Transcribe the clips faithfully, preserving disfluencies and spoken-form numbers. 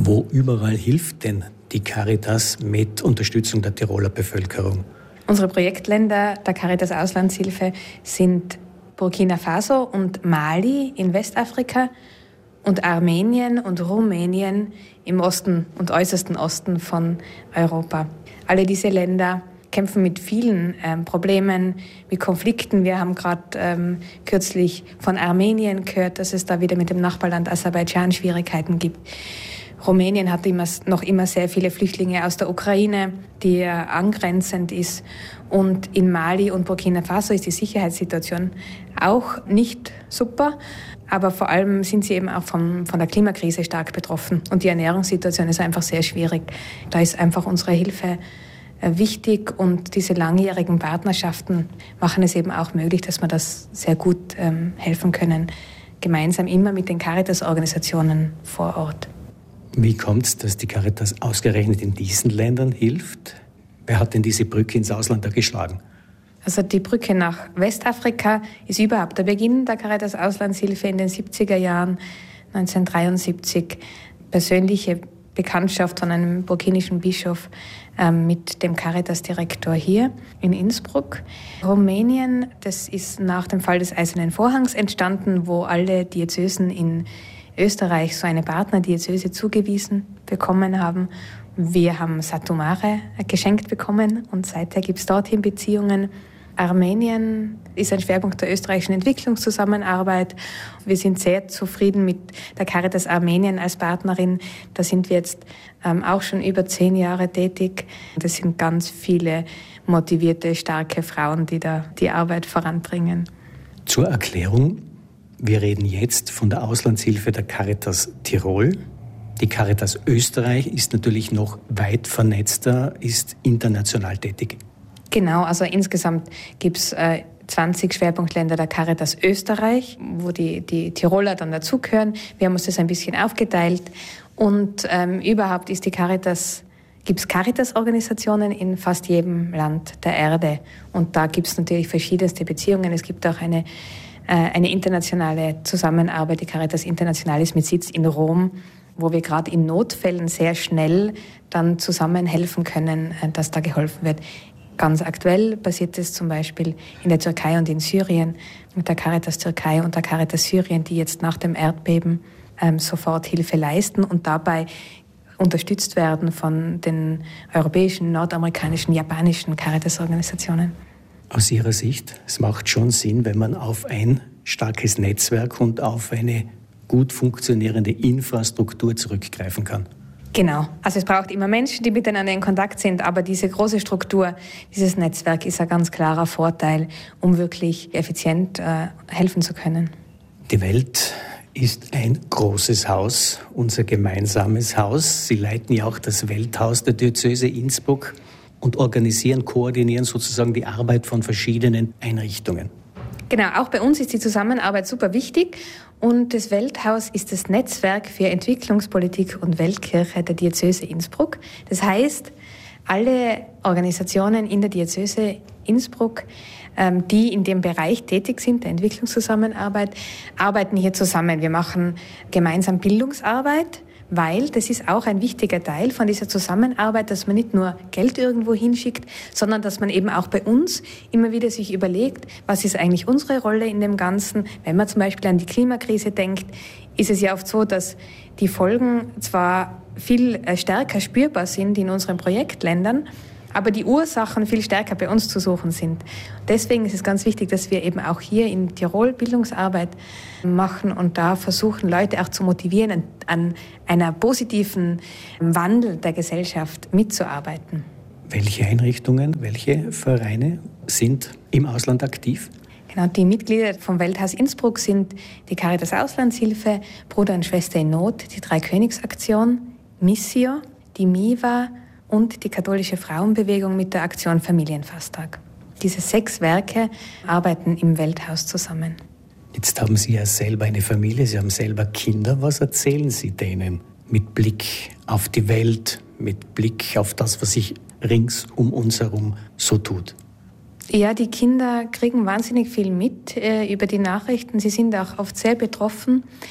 Wo überall hilft denn die Caritas mit Unterstützung der Tiroler Bevölkerung? Unsere Projektländer der Caritas Auslandshilfe sind Burkina Faso und Mali in Westafrika und Armenien und Rumänien im Osten und äußersten Osten von Europa. Alle diese Länder kämpfen mit vielen ähm, Problemen, mit Konflikten. Wir haben gerade ähm, kürzlich von Armenien gehört, dass es da wieder mit dem Nachbarland Aserbaidschan Schwierigkeiten gibt. Rumänien hat immer, noch immer sehr viele Flüchtlinge aus der Ukraine, die äh, angrenzend ist. Und in Mali und Burkina Faso ist die Sicherheitssituation auch nicht super. Aber vor allem sind sie eben auch vom, von der Klimakrise stark betroffen. Und die Ernährungssituation ist einfach sehr schwierig. Da ist einfach unsere Hilfe wichtig und diese langjährigen Partnerschaften machen es eben auch möglich, dass wir das sehr gut ähm, helfen können, gemeinsam immer mit den Caritas-Organisationen vor Ort. Wie kommt es, dass die Caritas ausgerechnet in diesen Ländern hilft? Wer hat denn diese Brücke ins Ausland da geschlagen? Also die Brücke nach Westafrika ist überhaupt der Beginn der Caritas Auslandshilfe in den siebziger Jahren, neunzehnhundertdreiundsiebzig. Persönliche Bekanntschaft von einem burkinischen Bischof ähm, mit dem Caritas-Direktor hier in Innsbruck. Rumänien, das ist nach dem Fall des Eisernen Vorhangs entstanden, wo alle Diözesen in Österreich so eine Partnerdiözese zugewiesen bekommen haben. Wir haben Satu Mare geschenkt bekommen und seither gibt es dorthin Beziehungen. Armenien ist ein Schwerpunkt der österreichischen Entwicklungszusammenarbeit. Wir sind sehr zufrieden mit der Caritas Armenien als Partnerin. Da sind wir jetzt ähm, auch schon über zehn Jahre tätig. Das sind ganz viele motivierte, starke Frauen, die da die Arbeit voranbringen. Zur Erklärung, wir reden jetzt von der Auslandshilfe der Caritas Tirol. Die Caritas Österreich ist natürlich noch weit vernetzter, ist international tätig. Genau, also insgesamt gibt es äh, zwanzig Schwerpunktländer der Caritas Österreich, wo die, die Tiroler dann dazugehören. Wir haben uns das ein bisschen aufgeteilt. Und ähm, überhaupt ist die Caritas, gibt es Caritas-Organisationen in fast jedem Land der Erde. Und da gibt es natürlich verschiedenste Beziehungen. Es gibt auch eine, äh, eine internationale Zusammenarbeit. Die Caritas International ist mit Sitz in Rom, wo wir gerade in Notfällen sehr schnell dann zusammen helfen können, äh, dass da geholfen wird. Ganz aktuell passiert es zum Beispiel in der Türkei und in Syrien mit der Caritas Türkei und der Caritas Syrien, die jetzt nach dem Erdbeben ähm, sofort Hilfe leisten und dabei unterstützt werden von den europäischen, nordamerikanischen, japanischen Caritas-Organisationen. Aus Ihrer Sicht, es macht schon Sinn, wenn man auf ein starkes Netzwerk und auf eine gut funktionierende Infrastruktur zurückgreifen kann. Genau. Also es braucht immer Menschen, die miteinander in Kontakt sind, aber diese große Struktur, dieses Netzwerk ist ein ganz klarer Vorteil, um wirklich effizient äh, helfen zu können. Die Welt ist ein großes Haus, unser gemeinsames Haus. Sie leiten ja auch das Welthaus der Diözese Innsbruck und organisieren, koordinieren sozusagen die Arbeit von verschiedenen Einrichtungen. Genau, auch bei uns ist die Zusammenarbeit super wichtig und das Welthaus ist das Netzwerk für Entwicklungspolitik und Weltkirche der Diözese Innsbruck. Das heißt, alle Organisationen in der Diözese Innsbruck, ähm, die in dem Bereich tätig sind, der Entwicklungszusammenarbeit, arbeiten hier zusammen. Wir machen gemeinsam Bildungsarbeit, weil das ist auch ein wichtiger Teil von dieser Zusammenarbeit, dass man nicht nur Geld irgendwo hinschickt, sondern dass man eben auch bei uns immer wieder sich überlegt, was ist eigentlich unsere Rolle in dem Ganzen. Wenn man zum Beispiel an die Klimakrise denkt, ist es ja oft so, dass die Folgen zwar viel stärker spürbar sind in unseren Projektländern, aber die Ursachen viel stärker bei uns zu suchen sind. Deswegen ist es ganz wichtig, dass wir eben auch hier in Tirol Bildungsarbeit machen und da versuchen, Leute auch zu motivieren, an, an einer positiven Wandel der Gesellschaft mitzuarbeiten. Welche Einrichtungen, welche Vereine sind im Ausland aktiv? Genau, die Mitglieder vom Welthaus Innsbruck sind die Caritas Auslandshilfe, Bruder und Schwester in Not, die Dreikönigsaktion, Missio, die MIVA und die katholische Frauenbewegung mit der Aktion Familienfasttag. Diese sechs Werke arbeiten im Welthaus zusammen. Jetzt haben Sie ja selber eine Familie, Sie haben selber Kinder. Was erzählen Sie denen mit Blick auf die Welt, mit Blick auf das, was sich rings um uns herum so tut? Ja, die Kinder kriegen wahnsinnig viel mit äh, über die Nachrichten. Sie sind auch oft sehr betroffen.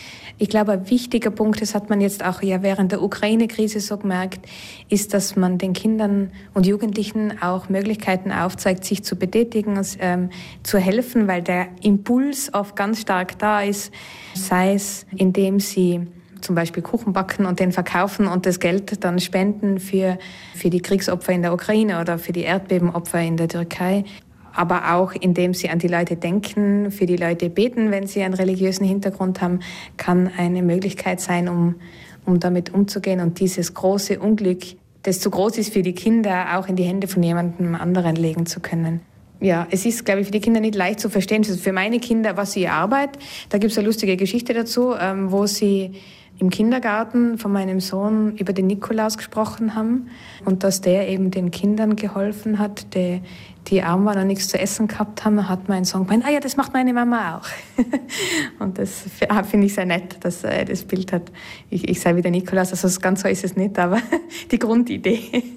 Ich glaube, ein wichtiger Punkt, das hat man jetzt auch ja während der Ukraine-Krise so gemerkt, ist, dass man den Kindern und Jugendlichen auch Möglichkeiten aufzeigt, sich zu betätigen, ähm, zu helfen, weil der Impuls oft ganz stark da ist, sei es, indem sie zum Beispiel Kuchen backen und den verkaufen und das Geld dann spenden für, für die Kriegsopfer in der Ukraine oder für die Erdbebenopfer in der Türkei. Aber auch indem sie an die Leute denken, für die Leute beten, wenn sie einen religiösen Hintergrund haben, kann eine Möglichkeit sein, um, um damit umzugehen und dieses große Unglück, das zu groß ist für die Kinder, auch in die Hände von jemandem anderen legen zu können. Ja, es ist, glaube ich, für die Kinder nicht leicht zu verstehen. Also für meine Kinder, was ihre Arbeit, da gibt es eine lustige Geschichte dazu, ähm, wo sie im Kindergarten von meinem Sohn über den Nikolaus gesprochen haben und dass der eben den Kindern geholfen hat, die, die arm waren und nichts zu essen gehabt haben, hat mein Sohn gemeint, ah ja, das macht meine Mama auch. Und das finde ich sehr nett, dass er das Bild hat. Ich, ich sei wie der Nikolaus, also ganz so ist es nicht, aber die Grundidee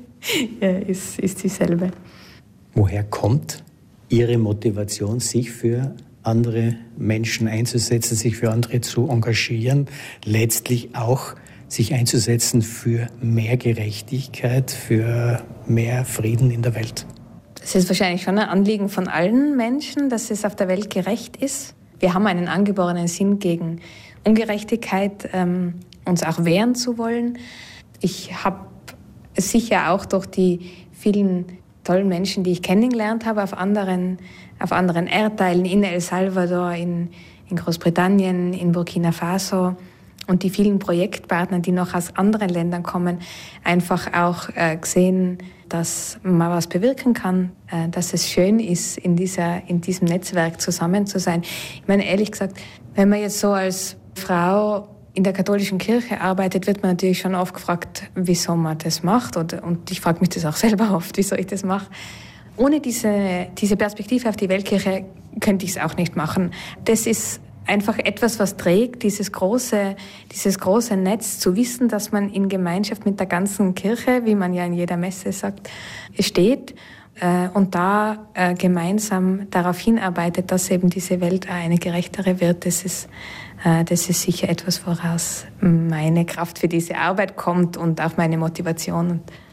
ist, ist dieselbe. Woher kommt Ihre Motivation, sich für andere Menschen einzusetzen, sich für andere zu engagieren, letztlich auch sich einzusetzen für mehr Gerechtigkeit, für mehr Frieden in der Welt? Es ist wahrscheinlich schon ein Anliegen von allen Menschen, dass es auf der Welt gerecht ist. Wir haben einen angeborenen Sinn gegen Ungerechtigkeit, ähm, uns auch wehren zu wollen. Ich habe sicher auch durch die vielen tollen Menschen, die ich kennengelernt habe auf anderen, auf anderen Erdteilen, in El Salvador, in, in Großbritannien, in Burkina Faso und die vielen Projektpartner, die noch aus anderen Ländern kommen, einfach auch äh, gesehen, dass man was bewirken kann, äh, dass es schön ist, in, dieser, in diesem Netzwerk zusammen zu sein. Ich meine, ehrlich gesagt, wenn man jetzt so als Frau in der katholischen Kirche arbeitet, wird man natürlich schon oft gefragt, wieso man das macht. Und, und ich frage mich das auch selber oft, wieso ich das mache. Ohne diese, diese Perspektive auf die Weltkirche könnte ich es auch nicht machen. Das ist einfach etwas, was trägt, dieses große, dieses große Netz, zu wissen, dass man in Gemeinschaft mit der ganzen Kirche, wie man ja in jeder Messe sagt, steht äh, und da äh, gemeinsam darauf hinarbeitet, dass eben diese Welt eine gerechtere wird. Das ist Das ist sicher etwas, woraus meine Kraft für diese Arbeit kommt und auch meine Motivation.